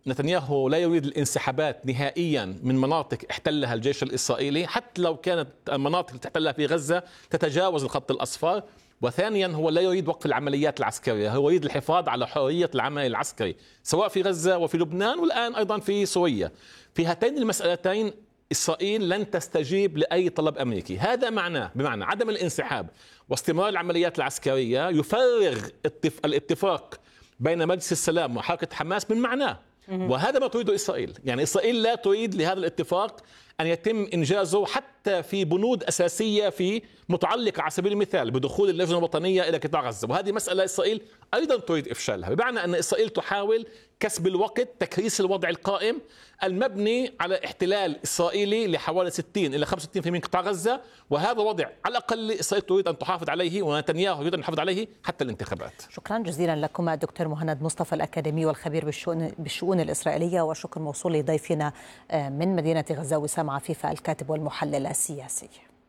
نتنياهو لا يريد الانسحابات نهائيا من مناطق احتلها الجيش الإسرائيلي، حتى لو كانت المناطق اللي تحتلها في غزة تتجاوز الخط الأصفر. وثانيا هو لا يريد وقف العمليات العسكرية، هو يريد الحفاظ على حرية العمل العسكري سواء في غزة وفي لبنان والآن أيضا في سوريا. في هاتين المسألتين إسرائيل لن تستجيب لأي طلب أمريكي. هذا بمعنى عدم الانسحاب واستمرار العمليات العسكرية يفرغ الاتفاق بين مجلس السلام وحركة حماس من معناه، وهذا ما تريده إسرائيل. يعني إسرائيل لا تريد لهذا الاتفاق أن يتم إنجازه حتى في بنود أساسية في متعلقة على سبيل المثال بدخول اللجنة الوطنية إلى قطاع غزة، وهذه مسألة إسرائيل أيضا تريد إفشالها. بمعنى أن إسرائيل تحاول كسب الوقت، تكريس الوضع القائم المبني على احتلال إسرائيلي لحوالي 60 إلى 65% من قطاع غزة، وهذا وضع على الأقل إسرائيل تريد أن تحافظ عليه ونتنياهو يريد أن يحافظ عليه حتى الانتخابات. شكرا جزيلا لكم دكتور مهند مصطفى الأكاديمي والخبير بالشؤون الإسرائيلية، وشكر موصول لضيفنا من مدينة غزة وسام عفيفة الكاتب والمحلل السياسي.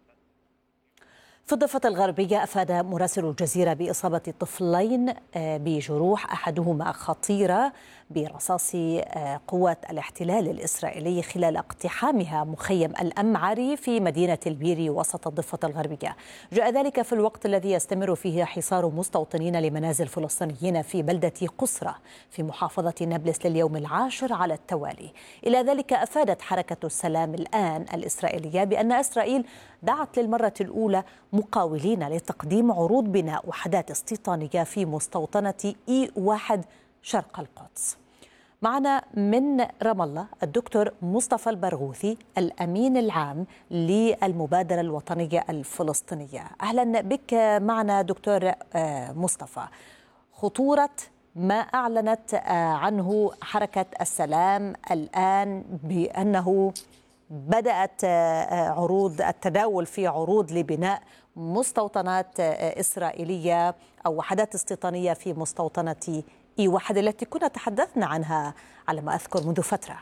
في الضفة الغربية أفاد مراسل الجزيرة بإصابة طفلين بجروح أحدهما خطيرة برصاص قوات الاحتلال الإسرائيلي خلال اقتحامها مخيم الأمعري في مدينة البيري وسط الضفة الغربية. جاء ذلك في الوقت الذي يستمر فيه حصار مستوطنين لمنازل فلسطينيين في بلدة قسرة في محافظة نابلس لليوم العاشر على التوالي. إلى ذلك أفادت حركة السلام الآن الإسرائيلية بأن إسرائيل دعت للمرة الأولى مقاولين لتقديم عروض بناء وحدات استيطانية في مستوطنة E1 شرق القدس. معنا من رام الله الدكتور مصطفى البرغوثي الأمين العام للمبادرة الوطنية الفلسطينية. أهلا بك معنا دكتور مصطفى. خطورة ما أعلنت عنه حركة السلام الآن بأنه بدأت عروض التداول في عروض لبناء مستوطنات إسرائيلية أو وحدات استيطانية في مستوطنة E1 التي كنا تحدثنا عنها على ما أذكر منذ فترة.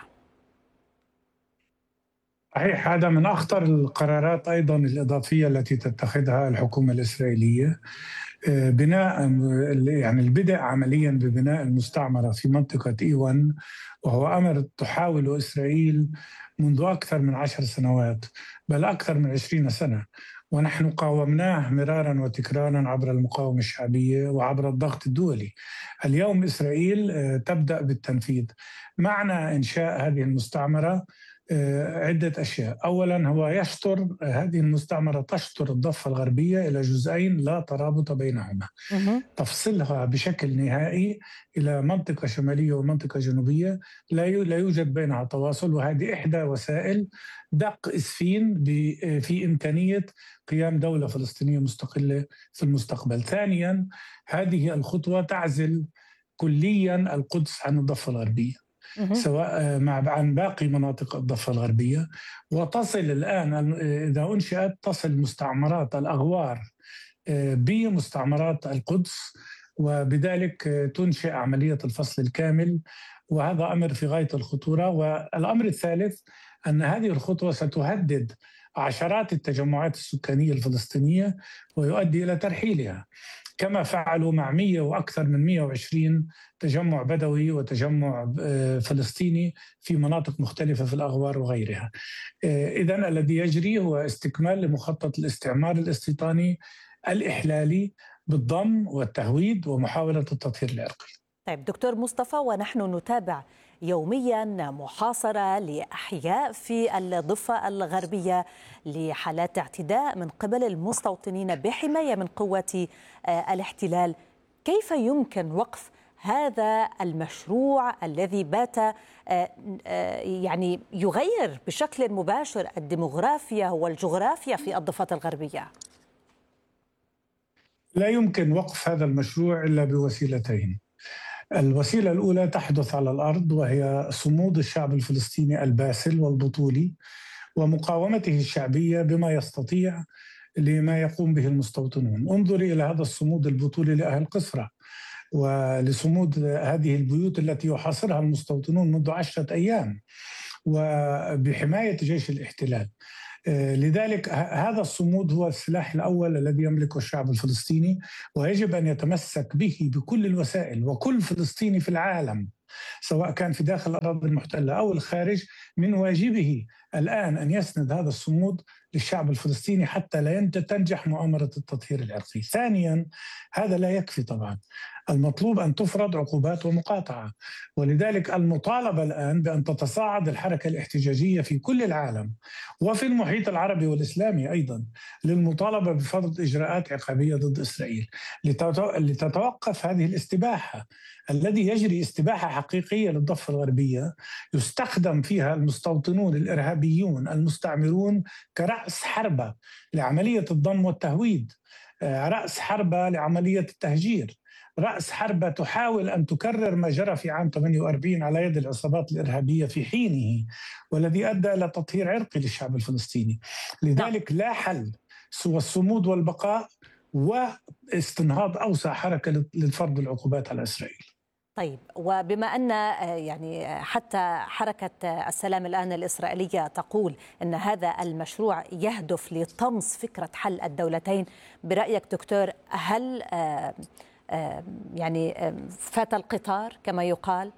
صحيح، هذا من أخطر القرارات أيضا الإضافية التي تتخذها الحكومة الإسرائيلية، بناء يعني البدء عمليا ببناء المستعمرة في منطقة E1، وهو أمر تحاول إسرائيل منذ أكثر من 10 سنوات بل أكثر من 20 سنة، ونحن قاومناه مرارا وتكرارا عبر المقاومة الشعبية وعبر الضغط الدولي. اليوم إسرائيل تبدأ بالتنفيذ. معنى إنشاء هذه المستعمرة عدة أشياء. أولا، هو يشطر هذه المستعمرة تشطر الضفة الغربية إلى جزئين لا ترابط بينهما، تفصلها بشكل نهائي إلى منطقة شمالية ومنطقة جنوبية لا يوجد بينها تواصل، وهذه إحدى وسائل دق إسفين في إمكانية قيام دولة فلسطينية مستقلة في المستقبل. ثانيا، هذه الخطوة تعزل كليا القدس عن الضفة الغربية سواء عن باقي مناطق الضفة الغربية، وتصل الآن إذا أنشأت تصل مستعمرات الأغوار بمستعمرات القدس، وبذلك تنشئ عملية الفصل الكامل، وهذا أمر في غاية الخطورة. والأمر الثالث أن هذه الخطوة ستهدد عشرات التجمعات السكانية الفلسطينية ويؤدي إلى ترحيلها، كما فعلوا مع 100 وأكثر من 120 تجمع بدوي وتجمع فلسطيني في مناطق مختلفة في الأغوار وغيرها. إذن الذي يجري هو استكمال لمخطط الاستعمار الاستيطاني الإحلالي بالضم والتهويد ومحاولة التطهير العرقي. طيب دكتور مصطفى، ونحن نتابع يوميا محاصرة لأحياء في الضفة الغربية لحالات اعتداء من قبل المستوطنين بحماية من قوات الاحتلال. كيف يمكن وقف هذا المشروع الذي بات يعني يغير بشكل مباشر الديموغرافيا والجغرافيا في الضفة الغربية؟ لا يمكن وقف هذا المشروع إلا بوسيلتين. الوسيلة الأولى تحدث على الأرض، وهي صمود الشعب الفلسطيني الباسل والبطولي ومقاومته الشعبية بما يستطيع لما يقوم به المستوطنون. انظري إلى هذا الصمود البطولي لأهل قسرة ولصمود هذه البيوت التي يحاصرها المستوطنون منذ 10 أيام وبحماية جيش الاحتلال. لذلك هذا الصمود هو السلاح الأول الذي يملكه الشعب الفلسطيني، ويجب أن يتمسك به بكل الوسائل، وكل فلسطيني في العالم سواء كان في داخل الأراضي المحتلة أو الخارج، من واجبه الآن أن يسند هذا الصمود للشعب الفلسطيني حتى لا تنجح مؤامرة التطهير العرقي. ثانيا، هذا لا يكفي طبعا، المطلوب أن تفرض عقوبات ومقاطعة، ولذلك المطالبة الآن بأن تتصاعد الحركة الاحتجاجية في كل العالم وفي المحيط العربي والإسلامي أيضا للمطالبة بفرض إجراءات عقابية ضد إسرائيل لتتوقف هذه الاستباحة. الذي يجري استباحة حقيقية للضفة الغربية يستخدم فيها المستوطنون الإرهابيون المستعمرون كرأس حربة لعملية الضم والتهويد، رأس حربة لعملية التهجير، رأس حربة تحاول أن تكرر ما جرى في عام 48 على يد العصابات الإرهابية في حينه، والذي أدى إلى تطهير عرقي للشعب الفلسطيني. لذلك لا حل سوى الصمود والبقاء واستنهاض أوسع حركة للفرض العقوبات على إسرائيل. طيب، وبما أن يعني حتى حركة السلام الآن الإسرائيلية تقول أن هذا المشروع يهدف لطمس فكرة حل الدولتين، برأيك دكتور هل يعني فات القطار كما يقال؟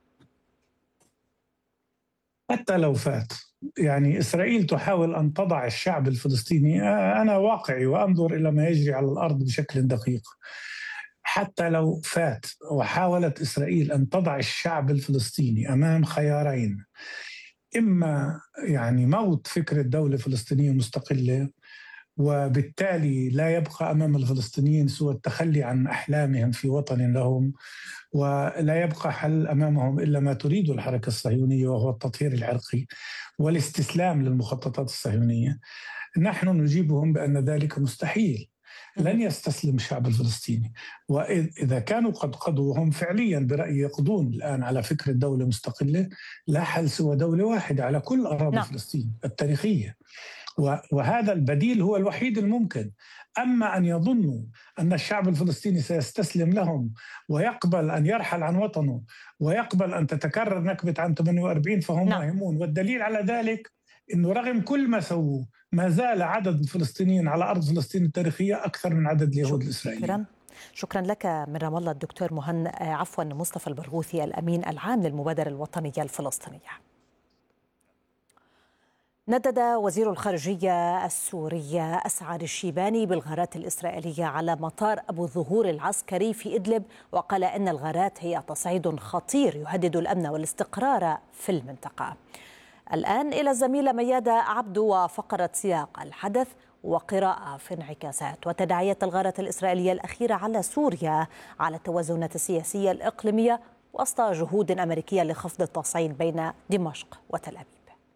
حتى لو فات، يعني إسرائيل تحاول أن تضع الشعب الفلسطيني، أنا واقعي وأنظر إلى ما يجري على الأرض بشكل دقيق، حتى لو فات وحاولت إسرائيل أن تضع الشعب الفلسطيني أمام خيارين، إما يعني موت فكرة دولة فلسطينية مستقلة، وبالتالي لا يبقى أمام الفلسطينيين سوى التخلي عن أحلامهم في وطن لهم، ولا يبقى حل أمامهم إلا ما تريد الحركة الصهيونية وهو التطهير العرقي والاستسلام للمخططات الصهيونية. نحن نجيبهم بأن ذلك مستحيل، لن يستسلم الشعب الفلسطيني، وإذا كانوا قد قضوا هم فعليا برأيي يقضون الآن على فكرة دولة مستقلة، لا حل سوى دولة واحدة على كل أراضي فلسطين التاريخية، وهذا البديل هو الوحيد الممكن. أما أن يظنوا أن الشعب الفلسطيني سيستسلم لهم ويقبل أن يرحل عن وطنه ويقبل أن تتكرر نكبة عام 48 فهم واهمون. والدليل على ذلك أنه رغم كل ما سووا ما زال عدد الفلسطينيين على أرض فلسطين التاريخية أكثر من عدد اليهود الإسرائيليين. شكرا لك من رام الله الدكتور مصطفى البرغوثي الأمين العام للمبادرة الوطنية الفلسطينية. ندد وزير الخارجية السوري أسعد الشيباني بالغارات الإسرائيلية على مطار أبو الظهور العسكري في إدلب، وقال إن الغارات هي تصعيد خطير يهدد الأمن والاستقرار في المنطقة. الآن إلى الزميلة ميادة عبدو وفقرة سياق الحدث وقراءة في انعكاسات وتداعيات الغارات الإسرائيلية الأخيرة على سوريا على التوازنات السياسية الإقليمية وسط جهود أمريكية لخفض التصعيد بين دمشق وتل أبيب.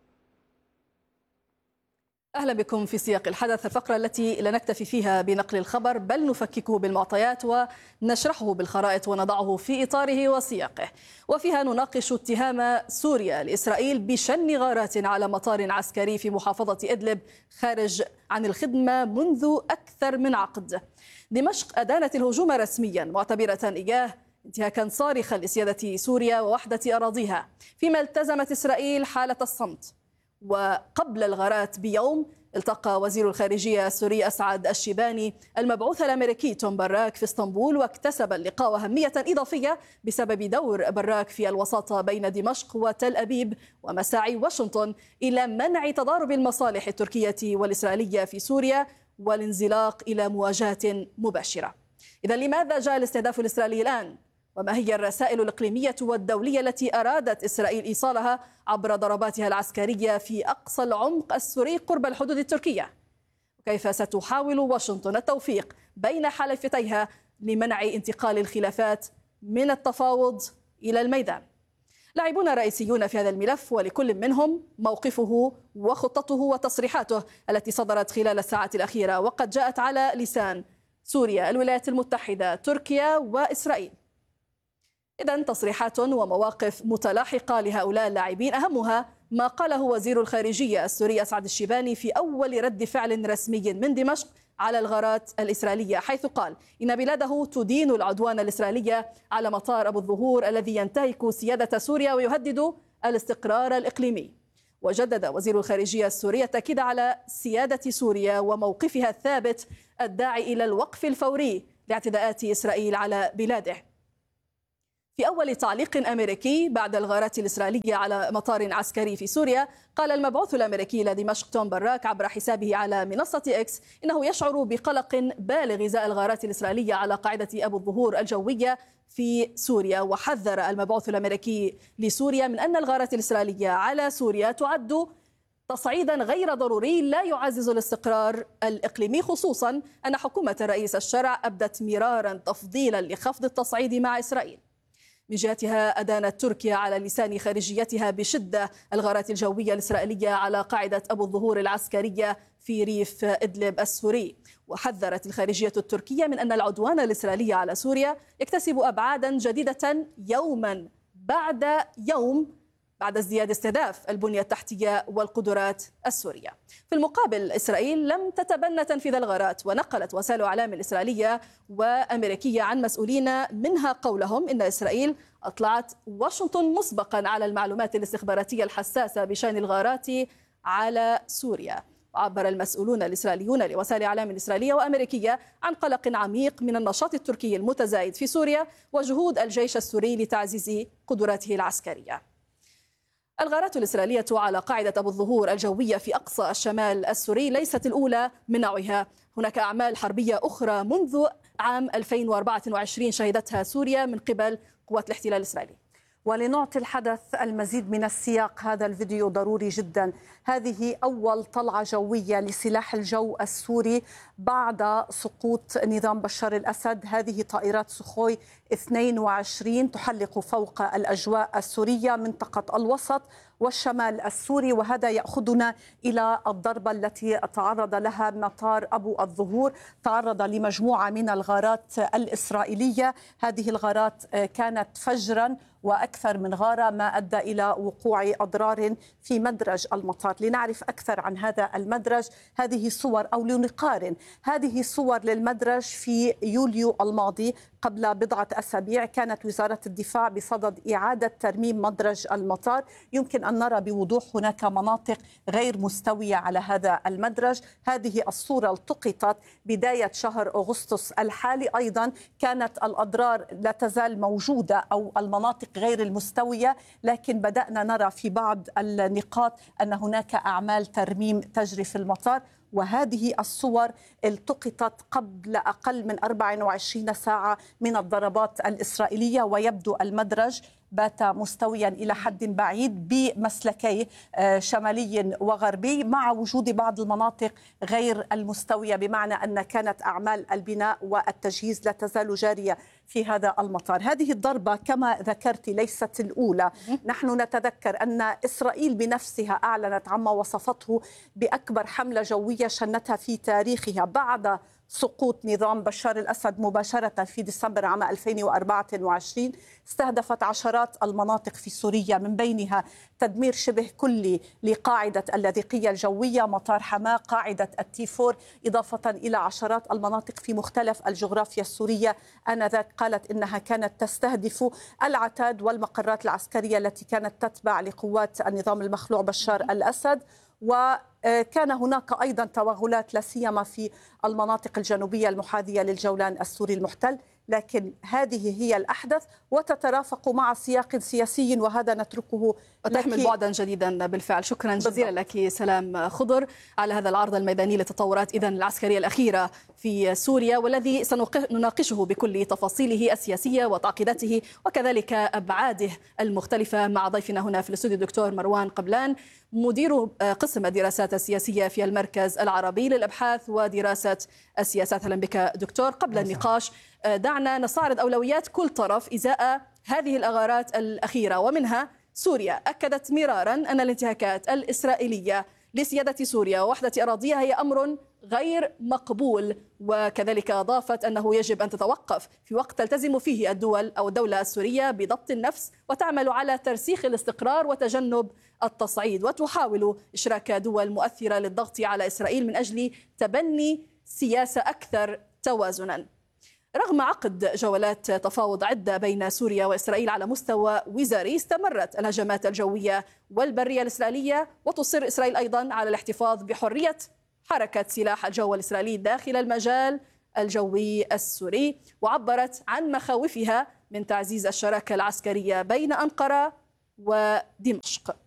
أهلا بكم في سياق الحدث، الفقرة التي لا نكتفي فيها بنقل الخبر بل نفككه بالمعطيات ونشرحه بالخرائط ونضعه في إطاره وسياقه، وفيها نناقش اتهام سوريا لإسرائيل بشن غارات على مطار عسكري في محافظة إدلب خارج عن الخدمة منذ أكثر من عقد. دمشق أدانت الهجوم رسميا معتبرة إياه انتهاكا صارخا لسيادة سوريا ووحدة أراضيها، فيما التزمت إسرائيل حالة الصمت. وقبل الغارات بيوم التقى وزير الخارجية السوري أسعد الشيباني المبعوث الأمريكي توم براك في اسطنبول، واكتسب اللقاء أهمية إضافية بسبب دور براك في الوساطة بين دمشق وتل أبيب ومساعي واشنطن إلى منع تضارب المصالح التركية والإسرائيلية في سوريا والانزلاق إلى مواجهة مباشرة. إذا لماذا جاء الاستهداف الإسرائيلي الآن؟ وما هي الرسائل الإقليمية والدولية التي أرادت إسرائيل إيصالها عبر ضرباتها العسكرية في أقصى العمق السوري قرب الحدود التركية؟ وكيف ستحاول واشنطن التوفيق بين حليفتيها لمنع انتقال الخلافات من التفاوض إلى الميدان؟ لاعبون رئيسيون في هذا الملف، ولكل منهم موقفه وخطته وتصريحاته التي صدرت خلال الساعات الأخيرة، وقد جاءت على لسان سوريا، الولايات المتحدة، تركيا وإسرائيل. إذن تصريحات ومواقف متلاحقة لهؤلاء اللاعبين، أهمها ما قاله وزير الخارجية السوري أسعد الشيباني في أول رد فعل رسمي من دمشق على الغارات الإسرائيلية، حيث قال إن بلاده تدين العدوان الإسرائيلي على مطار أبو الظهور الذي ينتهك سيادة سوريا ويهدد الاستقرار الإقليمي. وجدد وزير الخارجية السوري التأكيد على سيادة سوريا وموقفها الثابت الداعي إلى الوقف الفوري لاعتداءات إسرائيل على بلاده. في أول تعليق أمريكي بعد الغارات الإسرائيلية على مطار عسكري في سوريا، قال المبعوث الأمريكي إلى دمشق توم براك عبر حسابه على منصة إكس إنه يشعر بقلق بالغ إزاء الغارات الإسرائيلية على قاعدة أبو الظهور الجوية في سوريا. وحذر المبعوث الأمريكي لسوريا من أن الغارات الإسرائيلية على سوريا تعد تصعيدا غير ضروري لا يعزز الاستقرار الإقليمي، خصوصا أن حكومة الرئيس الشرع أبدت مرارا تفضيلا لخفض التصعيد مع إسرائيل. من جهتها أدانت تركيا على لسان خارجيتها بشدة الغارات الجوية الإسرائيلية على قاعدة أبو الظهور العسكرية في ريف إدلب السوري. وحذرت الخارجية التركية من أن العدوان الإسرائيلي على سوريا يكتسب أبعادا جديدة يوما بعد يوم بعد ازدياد استهداف البنية التحتية والقدرات السورية. في المقابل إسرائيل لم تتبنى تنفيذ الغارات، ونقلت وسائل الإعلام الإسرائيلية وأمريكية عن مسؤولين منها قولهم إن إسرائيل أطلعت واشنطن مسبقا على المعلومات الاستخباراتية الحساسة بشأن الغارات على سوريا. عبر المسؤولون الإسرائيليون لوسائل الإعلام الإسرائيلية وأمريكية عن قلق عميق من النشاط التركي المتزايد في سوريا وجهود الجيش السوري لتعزيز قدراته العسكرية. الغارات الإسرائيلية على قاعدة أبو الظهور الجوية في أقصى الشمال السوري ليست الأولى من نوعها. هناك أعمال حربية أخرى منذ عام 2024 شهدتها سوريا من قبل قوات الاحتلال الإسرائيلي. ولنعطي الحدث المزيد من السياق، هذا الفيديو ضروري جدا. هذه أول طلعة جوية لسلاح الجو السوري بعد سقوط نظام بشار الأسد. هذه طائرات سخوي 22 تحلق فوق الأجواء السورية منطقة الوسط والشمال السوري، وهذا يأخذنا إلى الضربة التي تعرض لها مطار أبو الظهور. تعرض لمجموعة من الغارات الإسرائيلية. هذه الغارات كانت فجرا وأكثر من غارة، ما أدى إلى وقوع أضرار في مدرج المطار. لنعرف أكثر عن هذا المدرج، هذه صور أو لنقارن هذه صور للمدرج في يوليو الماضي. قبل بضعة أسابيع كانت وزارة الدفاع بصدد إعادة ترميم مدرج المطار. يمكن أن نرى بوضوح هناك مناطق غير مستوية على هذا المدرج. هذه الصورة التقطت بداية شهر أغسطس الحالي. أيضا كانت الأضرار لا تزال موجودة أو المناطق غير المستوية، لكن بدأنا نرى في بعض النقاط أن هناك أعمال ترميم تجري في المطار. وهذه الصور التقطت قبل أقل من 24 ساعة من الضربات الإسرائيلية، ويبدو المدرج بات مستويا إلى حد بعيد بمسلكيه شمالي وغربي، مع وجود بعض المناطق غير المستوية، بمعنى أن كانت أعمال البناء والتجهيز لا تزال جارية في هذا المطار. هذه الضربة كما ذكرت ليست الأولى. نحن نتذكر أن إسرائيل بنفسها أعلنت عما وصفته بأكبر حملة جوية شنتها في تاريخها بعد سقوط نظام بشار الأسد مباشرة في ديسمبر عام 2024. استهدفت عشرات المناطق في سوريا، من بينها تدمير شبه كلي لقاعدة اللاذقية الجوية، مطار حماة، قاعدة التيفور، إضافة إلى عشرات المناطق في مختلف الجغرافيا السورية. آنذاك قالت إنها كانت تستهدف العتاد والمقرات العسكرية التي كانت تتبع لقوات النظام المخلوع بشار الأسد. وكان هناك أيضا توغلات لا سيما في المناطق الجنوبية المحاذية للجولان السوري المحتل. لكن هذه هي الأحدث وتترافق مع سياق سياسي، وهذا نتركه وتحمل بعدا جديدا بالفعل. شكرا جزيلا لك سلام خضر على هذا العرض الميداني للتطورات إذن العسكرية الأخيرة في سوريا، والذي سنناقشه بكل تفاصيله السياسية وتعقيداته وكذلك أبعاده المختلفة مع ضيفنا هنا في الاستوديو الدكتور مروان قبلان، مدير قسم الدراسات السياسية في المركز العربي للأبحاث ودراسة السياسات. أهلا بك دكتور. قبل النقاش دعنا نستعرض أولويات كل طرف إزاء هذه الغارات الأخيرة، ومنها سوريا. أكدت مرارا أن الانتهاكات الإسرائيلية لسيادة سوريا ووحدة أراضيها هي أمر غير مقبول، وكذلك أضافت أنه يجب أن تتوقف في وقت تلتزم فيه الدولة السورية بضبط النفس وتعمل على ترسيخ الاستقرار وتجنب التصعيد، وتحاول إشراك دول مؤثرة للضغط على إسرائيل من أجل تبني سياسة أكثر توازنا. رغم عقد جولات تفاوض عدة بين سوريا وإسرائيل على مستوى وزاري، استمرت الهجمات الجوية والبرية الإسرائيلية، وتصر إسرائيل أيضا على الاحتفاظ بحرية حركة سلاح الجو الإسرائيلي داخل المجال الجوي السوري، وعبرت عن مخاوفها من تعزيز الشراكة العسكرية بين أنقرة ودمشق.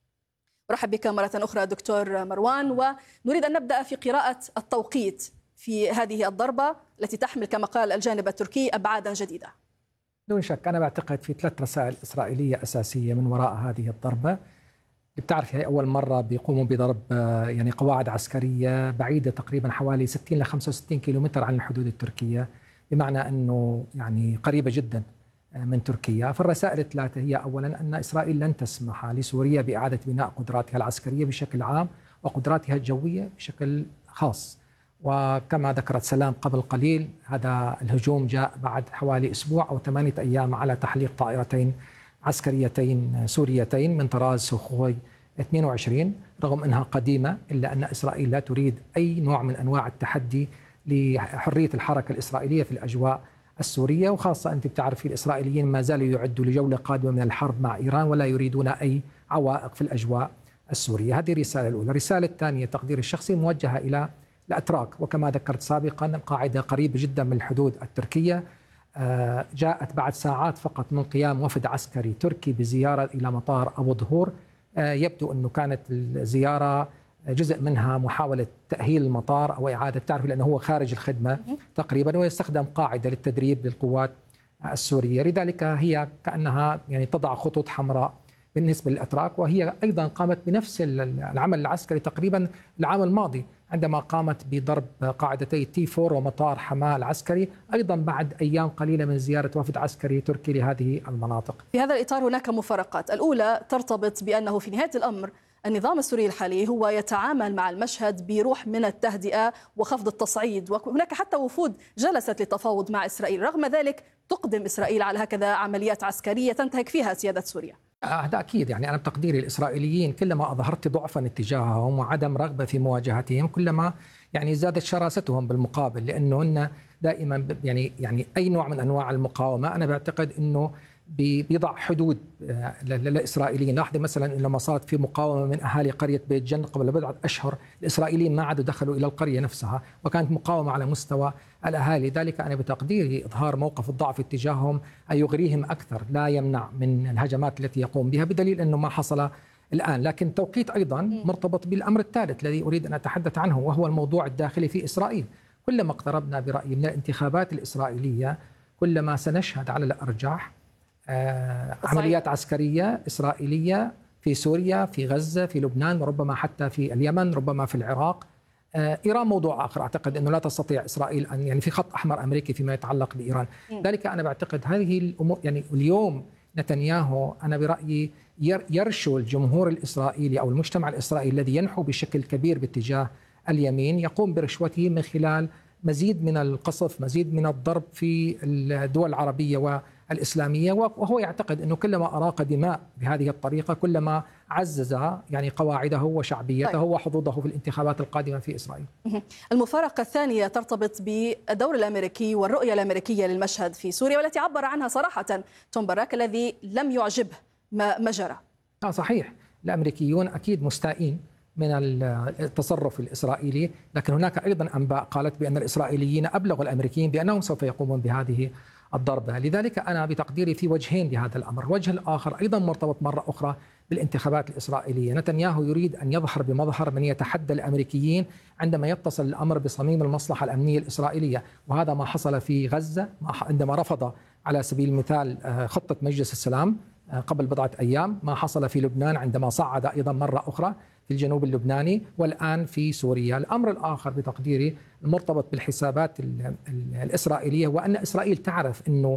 أرحب بك مرة أخرى دكتور مروان، ونريد أن نبدأ في قراءة التوقيت في هذه الضربة التي تحمل كما قال الجانب التركي أبعادا جديدة. دون شك أنا بعتقد في 3 رسائل إسرائيلية أساسية من وراء هذه الضربة. بتعرف هي أول مرة بيقوموا بضرب يعني قواعد عسكرية بعيدة تقريبا حوالي 60 ل 65 كيلومتر عن الحدود التركية، بمعنى أنه يعني قريبة جدا من تركيا. فالرسائل الثلاثة هي أولا أن إسرائيل لن تسمح لسوريا بإعادة بناء قدراتها العسكرية بشكل عام وقدراتها الجوية بشكل خاص. وكما ذكرت سلام قبل قليل، هذا الهجوم جاء بعد حوالي أسبوع أو 8 أيام على تحليق طائرتين عسكريتين سوريتين من طراز سوخوي 22. رغم أنها قديمة إلا أن إسرائيل لا تريد أي نوع من أنواع التحدي لحرية الحركة الإسرائيلية في الأجواء السورية، وخاصة أنت بتعرفي الإسرائيليين ما زالوا يعدوا لجولة قادمة من الحرب مع إيران ولا يريدون أي عوائق في الأجواء السورية. هذه الرسالة الأولى. الرسالة الثانية تقدير الشخصي موجهة إلى الأتراك، وكما ذكرت سابقا قاعدة قريبة جدا من الحدود التركية جاءت بعد ساعات فقط من قيام وفد عسكري تركي بزيارة إلى مطار أبو ظهور. يبدو أنه كانت الزيارة جزء منها محاولة تأهيل المطار أو إعادة تعرف، لأنه هو خارج الخدمة تقريبا ويستخدم قاعدة للتدريب للقوات السورية. لذلك هي كأنها يعني تضع خطوط حمراء بالنسبة للأتراك، وهي أيضا قامت بنفس العمل العسكري تقريبا العام الماضي عندما قامت بضرب قاعدتي T4 ومطار حماة العسكري أيضا بعد أيام قليلة من زيارة وفد عسكري تركي لهذه المناطق. في هذا الإطار هناك مفارقات. الأولى ترتبط بأنه في نهاية الأمر النظام السوري الحالي هو يتعامل مع المشهد بروح من التهدئة وخفض التصعيد، وهناك حتى وفود جلست للتفاوض مع إسرائيل. رغم ذلك تقدم إسرائيل على هكذا عمليات عسكرية تنتهك فيها سيادة سوريا. هذا أكيد. يعني أنا بتقديري الإسرائيليين كلما أظهرت ضعفا اتجاههم وعدم رغبة في مواجهتهم كلما يعني زادت شراستهم بالمقابل، لأنه دائما يعني أي نوع من أنواع المقاومة أنا بعتقد أنه بيضع حدود للإسرائيليين. لاحظي مثلا لما صارت في مقاومة من أهالي قرية بيت جن قبل بضعة أشهر، الإسرائيليين ما عادوا دخلوا إلى القرية نفسها، وكانت مقاومة على مستوى الأهالي. ذلك أنا بتقديري إظهار موقف الضعف اتجاههم أن يغريهم أكثر، لا يمنع من الهجمات التي يقوم بها، بدليل أنه ما حصل الآن. لكن التوقيت أيضا مرتبط بالأمر الثالث الذي أريد أن أتحدث عنه، وهو الموضوع الداخلي في إسرائيل. كلما اقتربنا برأيي من الانتخابات الإسرائيلية كلما سنشهد على الأرجح عمليات عسكرية إسرائيلية في سوريا، في غزة، في لبنان، وربما حتى في اليمن، ربما في العراق. إيران موضوع آخر، أعتقد أنه لا تستطيع إسرائيل أن يعني في خط أحمر أمريكي فيما يتعلق بإيران. ذلك أنا بعتقد هذه الأمور. يعني اليوم نتنياهو أنا برأيي يرشو الجمهور الإسرائيلي أو المجتمع الإسرائيلي الذي ينحو بشكل كبير باتجاه اليمين يقوم برشوته من خلال مزيد من القصف، مزيد من الضرب في الدول العربية والإسلامية، وهو يعتقد أنه كلما أراق دماء بهذه الطريقة كلما عزز يعني قواعده وشعبيته وحظوظه في الانتخابات القادمة في إسرائيل. المفارقة الثانية ترتبط بالدور الأمريكي والرؤية الأمريكية للمشهد في سوريا، والتي عبر عنها صراحة توم باراك الذي لم يعجبه ما جرى. صحيح، الأمريكيون أكيد مستائين من التصرف الإسرائيلي، لكن هناك أيضا أنباء قالت بأن الإسرائيليين أبلغوا الأمريكيين بأنهم سوف يقومون بهذه الضربة. لذلك أنا بتقديري في وجهين لهذا الأمر. الوجه الآخر أيضا مرتبط مرة أخرى بالانتخابات الإسرائيلية. نتنياهو يريد أن يظهر بمظهر من يتحدى الأمريكيين عندما يتصل الأمر بصميم المصلحة الأمنية الإسرائيلية، وهذا ما حصل في غزة عندما رفض على سبيل المثال خطة مجلس السلام قبل بضعة أيام، ما حصل في لبنان عندما صعد أيضا مرة أخرى في الجنوب اللبناني، والآن في سوريا. الأمر الآخر بتقديري المرتبط بالحسابات الإسرائيلية وأن إسرائيل تعرف أنه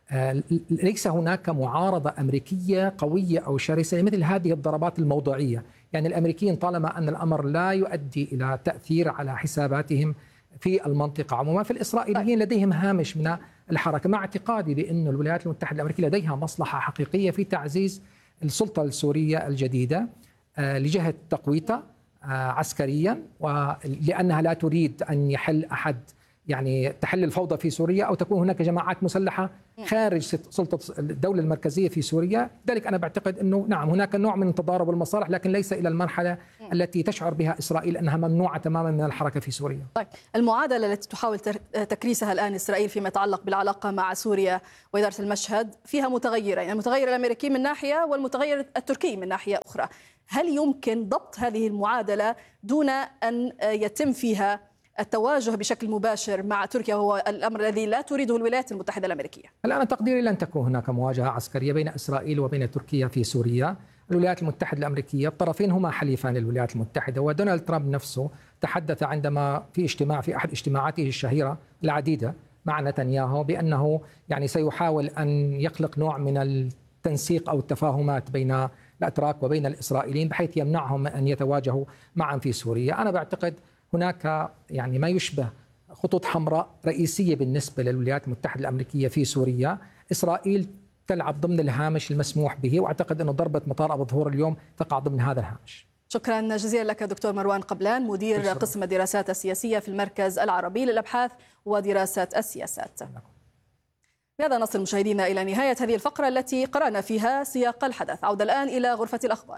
ليس هناك معارضة أمريكية قوية أو شرسة لمثل هذه الضربات الموضوعية. يعني الأمريكيين طالما أن الأمر لا يؤدي إلى تأثير على حساباتهم في المنطقة عموما، فالإسرائيليين لديهم هامش من الحركة، مع اعتقادي بأن الولايات المتحدة الأمريكية لديها مصلحة حقيقية في تعزيز السلطة السورية الجديدة لجهة تقويتها عسكريا، ولأنها لا تريد أن يحل أحد يعني تحل الفوضى في سوريا أو تكون هناك جماعات مسلحة خارج سلطة الدولة المركزية في سوريا. لذلك أنا بعتقد أنه نعم هناك نوع من تضارب المصالح، لكن ليس إلى المرحلة التي تشعر بها إسرائيل أنها ممنوعة تماما من الحركة في سوريا. طيب، المعادلة التي تحاول تكريسها الآن إسرائيل فيما يتعلق بالعلاقة مع سوريا وإدارة المشهد فيها متغيرين، المتغير الأمريكي من ناحية والمتغير التركي من ناحية أخرى. هل يمكن ضبط هذه المعادلة دون أن يتم فيها التواجه بشكل مباشر مع تركيا، وهو الأمر الذي لا تريده الولايات المتحدة الأمريكية؟ الآن تقديري لن تكون هناك مواجهة عسكرية بين إسرائيل وبين تركيا في سوريا. الولايات المتحدة الأمريكية الطرفين هما حليفان للولايات المتحدة، ودونالد ترامب نفسه تحدث عندما في أحد اجتماعاته الشهيرة العديدة مع نتنياهو بأنه يعني سيحاول أن يخلق نوع من التنسيق أو التفاهمات بين الأتراك وبين الإسرائيليين بحيث يمنعهم أن يتواجهوا معا في سوريا. أنا بعتقد هناك يعني ما يشبه خطوط حمراء رئيسية بالنسبة للولايات المتحدة الأمريكية في سوريا. إسرائيل تلعب ضمن الهامش المسموح به، وأعتقد أن ضربة مطار أبو ظهور اليوم تقع ضمن هذا الهامش. شكرا جزيلا لك دكتور مروان قبلان، مدير قسم الدراسات السياسية في المركز العربي للأبحاث ودراسات السياسات. بهذا نصل مشاهدينا إلى نهاية هذه الفقرة التي قرأنا فيها سياق الحدث. عودة الآن إلى غرفة الأخبار.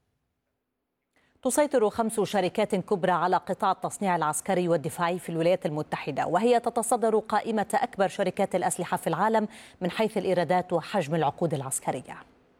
تسيطر 5 شركات كبرى على قطاع التصنيع العسكري والدفاعي في الولايات المتحدة، وهي تتصدر قائمة أكبر شركات الأسلحة في العالم من حيث الإيرادات وحجم العقود العسكرية.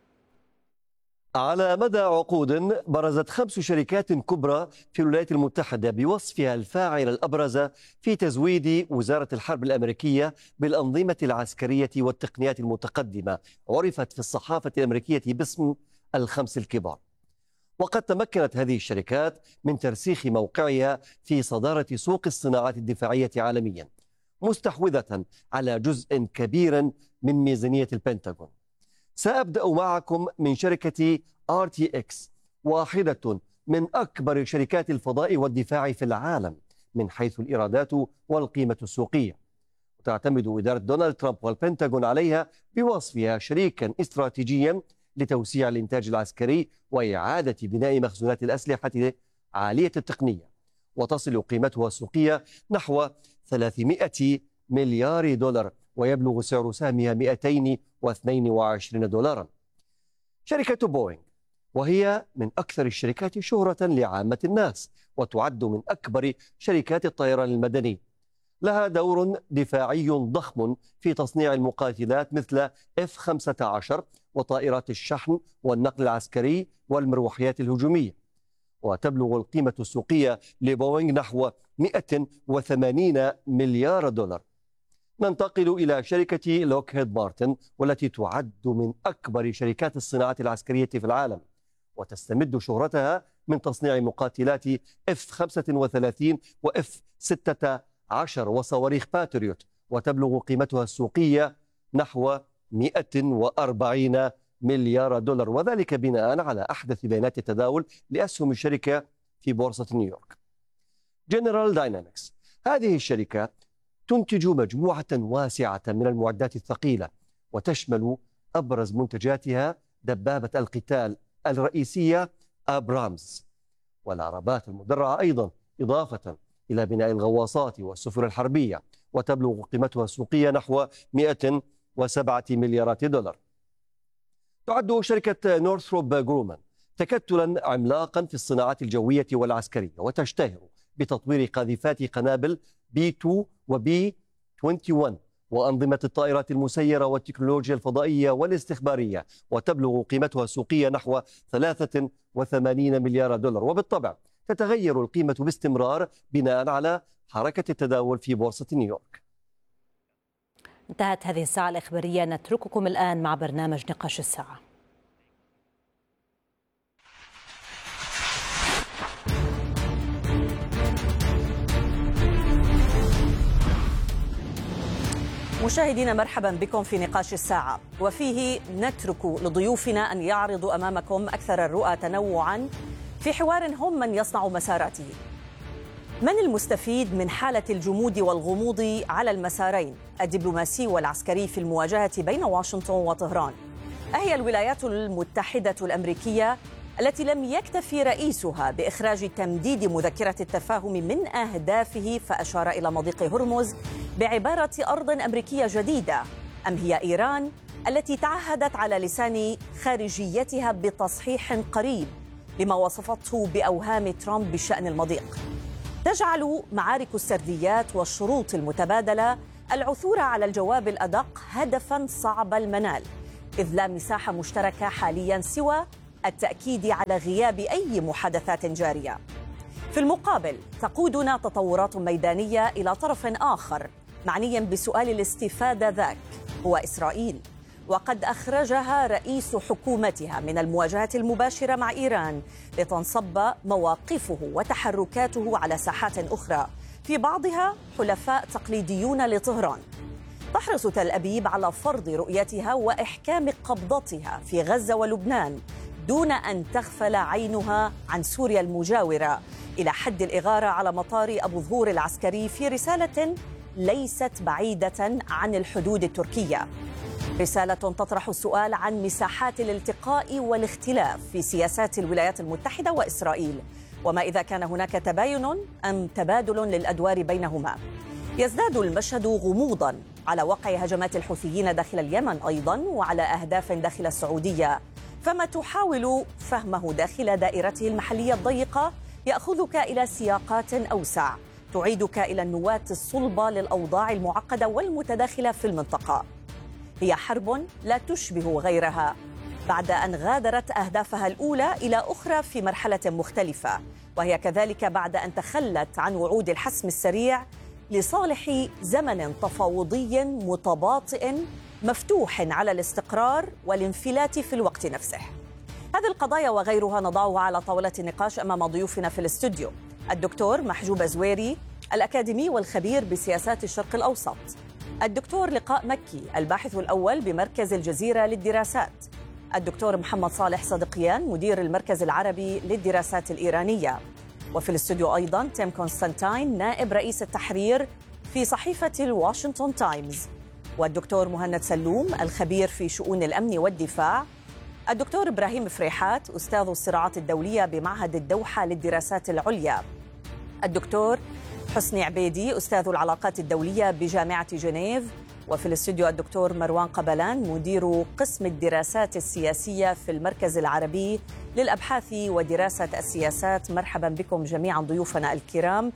على مدى عقود برزت 5 شركات كبرى في الولايات المتحدة بوصفها الفاعل الأبرز في تزويد وزارة الحرب الأمريكية بالأنظمة العسكرية والتقنيات المتقدمة، عرفت في الصحافة الأمريكية باسم ال5 الكبار. وقد تمكنت هذه الشركات من ترسيخ موقعها في صدارة سوق الصناعات الدفاعية عالميا، مستحوذة على جزء كبير من ميزانية البنتاغون. سأبدأ معكم من شركة RTX، واحدة من أكبر شركات الفضاء والدفاع في العالم من حيث الإيرادات والقيمة السوقية، وتعتمد إدارة دونالد ترامب والبنتاغون عليها بوصفها شريكا استراتيجيا لتوسيع الإنتاج العسكري وإعادة بناء مخزونات الأسلحة عالية التقنية، وتصل قيمتها السوقية نحو 300 مليار دولار، ويبلغ سعر سهمها 222 دولارا. شركة بوينغ، وهي من أكثر الشركات شهرة لعامة الناس، وتعد من أكبر شركات الطيران المدني، لها دور دفاعي ضخم في تصنيع المقاتلات مثل F-15 وطائرات الشحن والنقل العسكري والمروحيات الهجومية، وتبلغ القيمة السوقية لبوينغ نحو 180 مليار دولار. ننتقل إلى شركة لوكهيد مارتن، والتي تعد من أكبر شركات الصناعة العسكرية في العالم، وتستمد شهرتها من تصنيع مقاتلات F-35 و F-16 وصواريخ باتريوت، وتبلغ قيمتها السوقية نحو 140 مليار دولار، وذلك بناء على أحدث بيانات التداول لأسهم الشركة في بورصة نيويورك. جنرال داينامكس، هذه الشركة تنتج مجموعة واسعة من المعدات الثقيلة، وتشمل أبرز منتجاتها دبابة القتال الرئيسية أبرامز والعربات المدرعة أيضا، إضافة إلى بناء الغواصات والسفن الحربية، وتبلغ قيمتها السوقية نحو 107 مليارات دولار. تعد شركة نورثروب جرومان تكتلا عملاقا في الصناعات الجوية والعسكرية، وتشتهر بتطوير قاذفات قنابل B2 و B21 وأنظمة الطائرات المسيرة والتكنولوجيا الفضائية والاستخبارية، وتبلغ قيمتها السوقية نحو 83 مليار دولار. وبالطبع تتغير القيمة باستمرار بناء على حركة التداول في بورصة نيويورك. انتهت هذه الساعة الإخبارية، نترككم الآن مع برنامج نقاش الساعة. مشاهدينا مرحبا بكم في نقاش الساعة، وفيه نترك لضيوفنا أن يعرضوا أمامكم أكثر الرؤى تنوعا في حوار هم من يصنع مساراته. من المستفيد من حالة الجمود والغموض على المسارين الدبلوماسي والعسكري في المواجهة بين واشنطن وطهران؟ أهي الولايات المتحدة الأمريكية التي لم يكتفي رئيسها بإخراج تمديد مذكرة التفاهم من أهدافه، فأشار إلى مضيق هرمز بعبارة أرض أمريكية جديدة أم هي إيران التي تعهدت على لسان خارجيتها بتصحيح قريب لما وصفته بأوهام ترامب بشأن المضيق؟ تجعل معارك السرديات والشروط المتبادلة العثور على الجواب الأدق هدفاً صعب المنال، إذ لا مساحة مشتركة حالياً سوى التأكيد على غياب أي محادثات جارية. في المقابل تقودنا تطورات ميدانية إلى طرف آخر معني بسؤال الاستفادة ذاك، هو إسرائيل، وقد أخرجها رئيس حكومتها من المواجهة المباشرة مع إيران لتنصب مواقفه وتحركاته على ساحات أخرى، في بعضها حلفاء تقليديون لطهران. تحرص تل أبيب على فرض رؤيتها وإحكام قبضتها في غزة ولبنان دون أن تغفل عينها عن سوريا المجاورة، إلى حد الإغارة على مطار أبو ظهور العسكري في رسالة ليست بعيدة عن الحدود التركية، رسالة تطرح السؤال عن مساحات الالتقاء والاختلاف في سياسات الولايات المتحدة وإسرائيل، وما إذا كان هناك تباين أم تبادل للأدوار بينهما. يزداد المشهد غموضاً على وقع هجمات الحوثيين داخل اليمن أيضاً وعلى أهداف داخل السعودية، فما تحاول فهمه داخل دائرته المحلية الضيقة يأخذك إلى سياقات أوسع تعيدك إلى النواة الصلبة للأوضاع المعقدة والمتداخلة في المنطقة. هي حرب لا تشبه غيرها بعد أن غادرت أهدافها الأولى إلى أخرى في مرحلة مختلفة، وهي كذلك بعد أن تخلت عن وعود الحسم السريع لصالح زمن تفاوضي متباطئ مفتوح على الاستقرار والانفلات في الوقت نفسه. هذه القضايا وغيرها نضعها على طاولة النقاش أمام ضيوفنا في الاستوديو: الدكتور محجوب زويري، الأكاديمي والخبير بسياسات الشرق الأوسط; الدكتور لقاء مكي، الباحث الأول بمركز الجزيرة للدراسات; الدكتور محمد صالح صدقيان، مدير المركز العربي للدراسات الإيرانية. وفي الاستوديو أيضاً تيم كونستانتين، نائب رئيس التحرير في صحيفة الواشنطن تايمز، والدكتور مهند سلوم، الخبير في شؤون الأمن والدفاع; الدكتور إبراهيم فريحات، أستاذ الصراعات الدولية بمعهد الدوحة للدراسات العليا; الدكتور حسني عبيدي، أستاذ العلاقات الدولية بجامعة جنيف. وفي الاستوديو الدكتور مروان قبلان، مدير قسم الدراسات السياسية في المركز العربي للأبحاث ودراسة السياسات. مرحبا بكم جميعا ضيوفنا الكرام.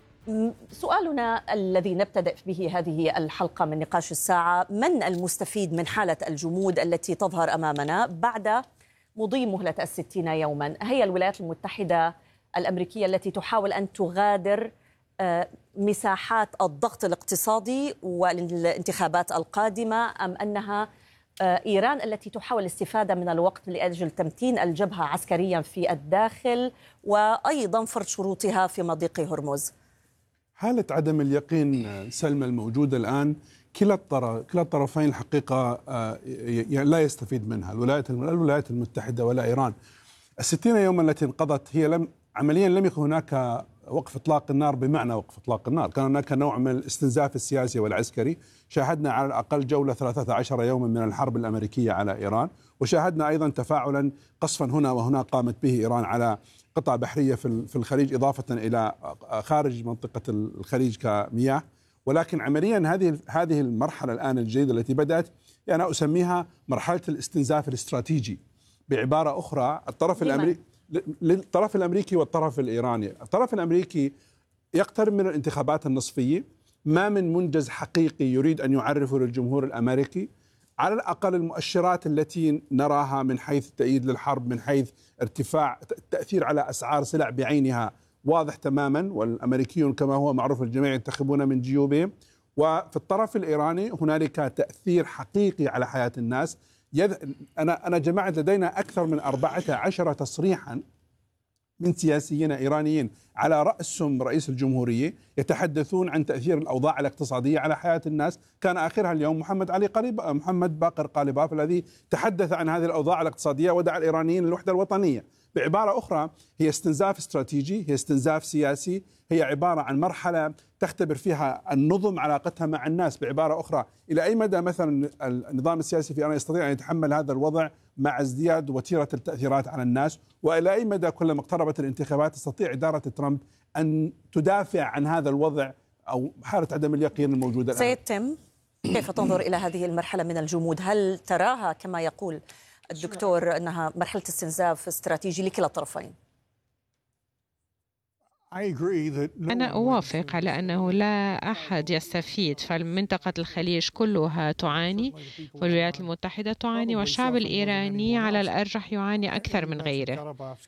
سؤالنا الذي نبتدئ به هذه الحلقة من نقاش الساعة: من المستفيد من حالة الجمود التي تظهر أمامنا بعد مضي مهلة 60 يوما؟ هي الولايات المتحدة الأمريكية التي تحاول أن تغادر مساحات الضغط الاقتصادي والانتخابات القادمة، أم أنها إيران التي تحاول الاستفادة من الوقت لأجل تمتين الجبهة عسكريا في الداخل وأيضا فرض شروطها في مضيق هرمز؟ حالة عدم اليقين سلمى الموجودة الآن كلا الطرفين الحقيقة لا يستفيد منها، الولايات المتحدة ولا إيران. 60 يوما التي انقضت هي عمليا لم يكن هناك وقف إطلاق النار بمعنى وقف إطلاق النار، كان هناك نوع من الاستنزاف السياسي والعسكري. شاهدنا على الأقل جولة 13 يوما من الحرب الأمريكية على إيران، وشاهدنا أيضا تفاعلا قصفا هنا وهنا قامت به إيران على قطع بحرية في الخليج، إضافة إلى خارج منطقة الخليج كمياه. ولكن عمليا هذه المرحلة الآن الجديدة التي بدأت أنا أسميها مرحلة الاستنزاف الاستراتيجي. بعبارة أخرى، الطرف الأمريكي والطرف الإيراني. الطرف الأمريكي يقترب من الانتخابات النصفية، ما من منجز حقيقي يريد أن يعرفه للجمهور الأمريكي. على الأقل المؤشرات التي نراها من حيث التأييد للحرب، من حيث ارتفاع التأثير على أسعار سلع بعينها واضح تماما، والأمريكيون كما هو معروف الجميع ينتخبون من جيوبهم. وفي الطرف الإيراني هنالك تأثير حقيقي على حياة الناس. أنا جمعت لدينا أكثر من 14 تصريحا من سياسيين إيرانيين على رأسهم رئيس الجمهورية يتحدثون عن تأثير الأوضاع الاقتصادية على حياة الناس. كان آخرها اليوم محمد باقر قالباف الذي تحدث عن هذه الأوضاع الاقتصادية ودعا الإيرانيين للوحدة الوطنية. بعبارة أخرى، هي استنزاف استراتيجي، هي استنزاف سياسي، هي عبارة عن مرحلة تختبر فيها النظم علاقتها مع الناس. بعبارة أخرى، إلى أي مدى مثلا النظام السياسي في إيران يستطيع أن يتحمل هذا الوضع مع ازدياد وتيرة التأثيرات على الناس، وإلى أي مدى كلما اقتربت الانتخابات تستطيع إدارة ترامب أن تدافع عن هذا الوضع أو حالة عدم اليقين الموجودة الآن. سيد تيم، كيف تنظر إلى هذه المرحلة من الجمود؟ هل تراها كما يقول الدكتور أنها مرحلة استنزاف استراتيجي لكلا الطرفين؟ أنا أوافق على أنه لا أحد يستفيد، فمنطقة الخليج كلها تعاني، والولايات المتحدة تعاني، والشعب الإيراني على الأرجح يعاني أكثر من غيره.